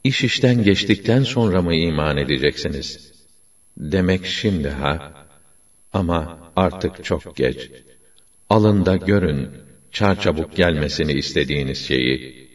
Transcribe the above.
İş işten geçtikten sonra mı iman edeceksiniz? Demek şimdi ha? Ama artık çok geç. Alın da görün, çarçabuk gelmesini istediğiniz şeyi.